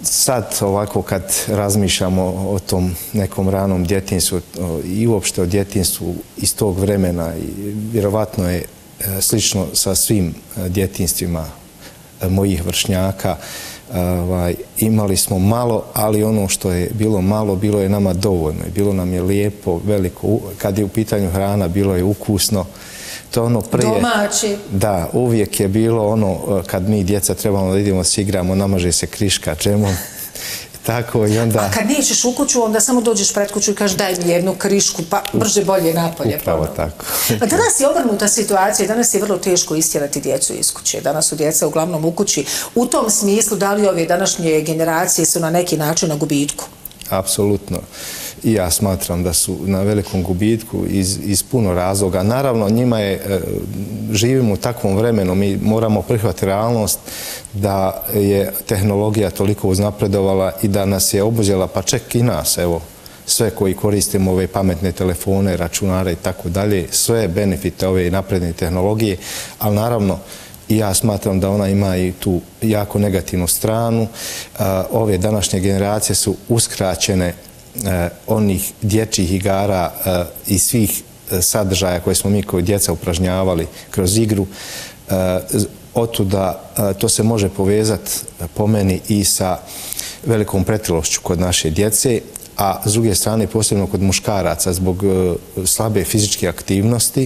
sad ovako kad razmišljamo o tom nekom ranom djetinjstvu i uopšte o djetinjstvu iz tog vremena, vjerovatno je slično sa svim djetinstvima mojih vršnjaka, imali smo malo, ali ono što je bilo malo, bilo je nama dovoljno. Bilo nam je lijepo, veliko. Kad je u pitanju hrana, bilo je ukusno. To ono prije, domaći. Da, uvijek je bilo ono, kad mi djeca trebamo da idemo se igramo, namaže se kriška džemom. Tako i onda... A kad nećeš u kuću, onda samo dođeš pred kuću i kažeš daj mi jednu krišku, pa brže bolje napolje. Upravo tako. A danas je obrnuta situacija, danas je vrlo teško istjerati djecu iz kuće. Danas su djeca uglavnom u kući. U tom smislu, da li ove današnje generacije su na neki način na gubitku? Apsolutno. I ja smatram da su na velikom gubitku iz puno razloga. Naravno, njima je, živimo u takvom vremenu, mi moramo prihvatiti realnost da je tehnologija toliko uznapredovala i da nas je obuđela, pa čak i nas, evo, sve koji koristimo ove pametne telefone, računare i tako dalje, sve benefite ove napredne tehnologije, ali naravno, i ja smatram da ona ima i tu jako negativnu stranu. Ove današnje generacije su uskraćene onih dječjih igara i svih sadržaja koje smo mi kao djeca upražnjavali kroz igru. Otuda to se može povezati po meni i sa velikom pretilošću kod naše djece, a s druge strane posebno kod muškaraca zbog slabe fizičke aktivnosti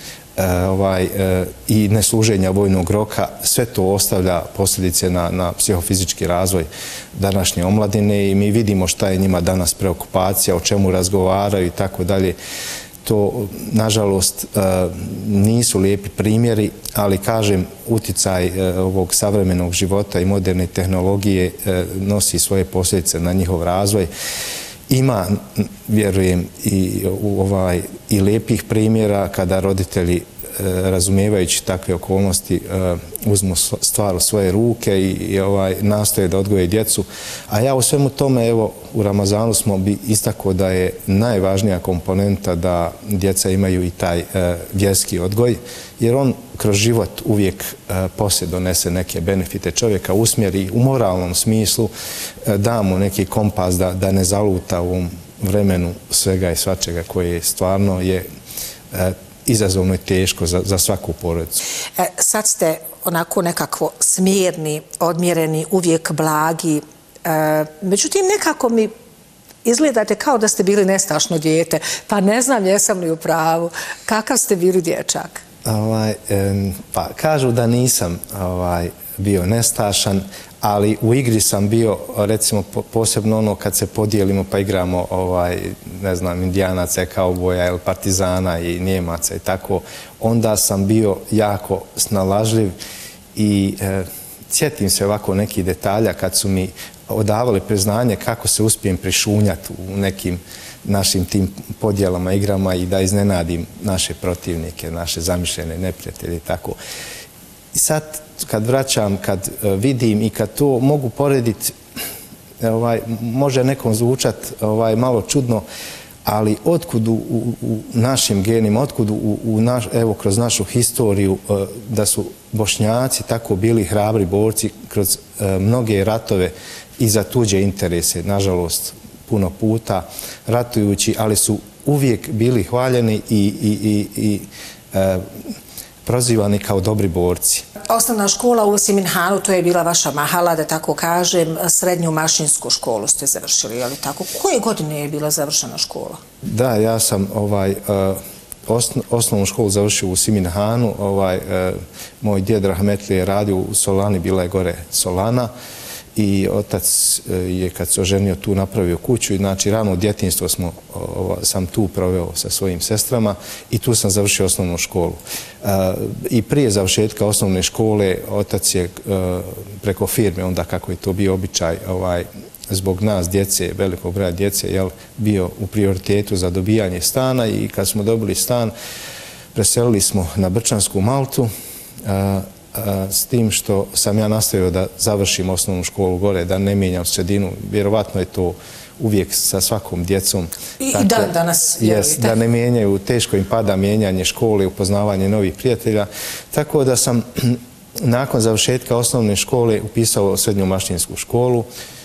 i nesluženja vojnog roka, sve to ostavlja posljedice na psihofizički razvoj današnje omladine i mi vidimo šta je njima danas preokupacija, o čemu razgovaraju i tako dalje. To, nažalost, nisu lijepi primjeri, ali kažem, uticaj ovog savremenog života i moderne tehnologije nosi svoje posljedice na njihov razvoj. Ima, vjerujem, i lijepih primjera kada roditelji, razumijevajući takve okolnosti, uzmu stvar u svoje ruke i nastoje da odgoje djecu. A ja u svemu tome, evo, u Ramazanu smo bi istakao da je najvažnija komponenta da djeca imaju i taj vjerski odgoj, jer on kroz život uvijek poslije donese neke benefite čovjeka, usmjeri u moralnom smislu, da mu neki kompas da ne zaluta u ovom vremenu svega i svačega koje stvarno je izazovno i teško za svaku porodicu. Sad ste onako nekako smjerni, odmjereni, uvijek blagi. Međutim, nekako mi izgledate kao da ste bili nestašno dijete, pa ne znam jesam li u pravu. Kakav ste bili dječak? Pa kažu da nisam bio nestašan, ali u igri sam bio, recimo, posebno ono kad se podijelimo pa igramo, ne znam, Indijanaca, kauboja ili Partizana i Njemaca i tako, onda sam bio jako snalažljiv i sjetim se ovako nekih detalja kad su mi odavali priznanje kako se uspijem prišunjati u nekim našim tim podjelama, igrama i da iznenadim naše protivnike, naše zamišljene neprijatelje i tako. I sad kad vraćam, kad vidim i kad to mogu porediti, može nekom zvučati malo čudno, ali otkud u našim genima, otkud evo kroz našu historiju da su Bošnjaci tako bili hrabri borci kroz mnoge ratove i za tuđe interese, nažalost puno puta ratujući, ali su uvijek bili hvaljeni i prozivani kao dobri borci. Osnovna škola u Siminhanu, to je bila vaša mahala, da tako kažem, srednju mašinsku školu ste završili, je li tako? Koje godine je bila završena škola? Da, ja sam osnovnu školu završio u Siminhanu. Moj djed Rahmetli je radio u Solani, bila je gore Solana. I otac je kad se oženio tu napravio kuću i znači rano djetinjstvo sam tu proveo sa svojim sestrama i tu sam završio osnovnu školu. I prije završetka osnovne škole otac je preko firme, onda kako je to bio običaj, zbog nas djece, velikog broja djece, bio u prioritetu za dobijanje stana i kad smo dobili stan preselili smo na Brčansku Maltu, s tim što sam ja nastavio da završim osnovnu školu gore, da ne mijenjam sredinu. Vjerovatno je to uvijek sa svakom djecom. I dan danas. Da ne mijenjaju, teško im pada mijenjanje škole, upoznavanje novih prijatelja. Tako da sam nakon završetka osnovne škole upisao srednju mašinsku školu